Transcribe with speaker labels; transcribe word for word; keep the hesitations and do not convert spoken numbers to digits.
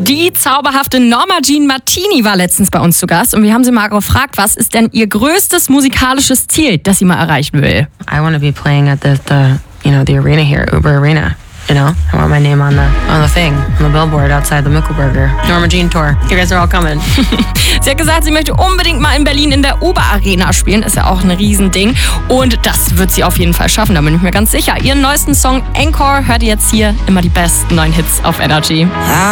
Speaker 1: Die zauberhafte Norma Jean Martini war letztens bei uns zu Gast und wir haben sie mal gefragt, was ist denn ihr größtes musikalisches Ziel, das sie mal erreichen will?
Speaker 2: I want to be playing at the, the, you know, the arena here, Uber Arena. You know, I want my name on the on the thing, on the billboard outside the Mickelburger. Norma Jean Tour. You guys are all coming.
Speaker 1: Sie hat gesagt, sie möchte unbedingt mal in Berlin in der Uber Arena spielen. Ist ja auch ein Riesending. Und das wird sie auf jeden Fall schaffen, da bin ich mir ganz sicher. Ihren neuesten Song Encore hört ihr jetzt hier. Immer die besten neuen Hits auf Energy.